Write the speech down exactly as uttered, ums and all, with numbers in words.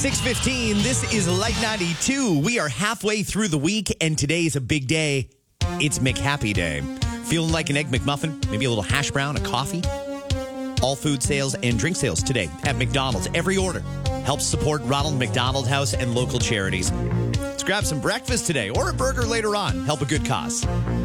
six fifteen, this is Light ninety-two. We are halfway through the week, and today is a big day. It's McHappy Day. Feeling like an Egg McMuffin? Maybe a little hash brown, a coffee? All food sales and drink sales today at McDonald's. Every order helps support Ronald McDonald House and local charities. Let's grab some breakfast today or a burger later on. Help a good cause.